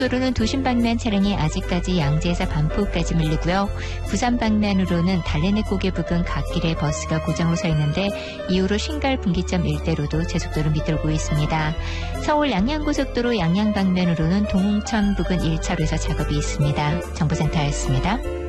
도로는 도심 방면 차량이 아직까지 양재에서 반포까지 밀리고요. 부산 방면으로는 달래내 고개 부근 갓길에 버스가 고장으로 서 있는데 이후로 신갈 분기점 일대로도 제속도로 미돌고 있습니다. 서울 양양고속도로 양양 방면으로는 동천 부근 1차로에서 작업이 있습니다. 정보센터였습니다.